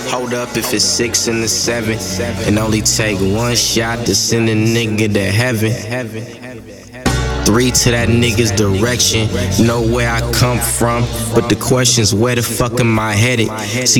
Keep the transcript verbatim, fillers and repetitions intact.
Hold up if it's six and the seven, and only take one shot to send a nigga to heaven. Three to that nigga's direction. Know where I come from, but the question's where the fuck am I headed? See,